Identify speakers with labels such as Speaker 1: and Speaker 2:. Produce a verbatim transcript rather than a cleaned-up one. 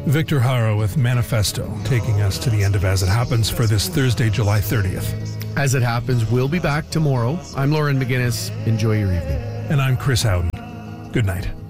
Speaker 1: Victor Haro with Manifesto, taking us to the end of As It Happens for this Thursday, July thirtieth.
Speaker 2: As It Happens, we'll be back tomorrow. I'm Lauren McGinnis. Enjoy your evening.
Speaker 1: And I'm Chris Howden. Good night.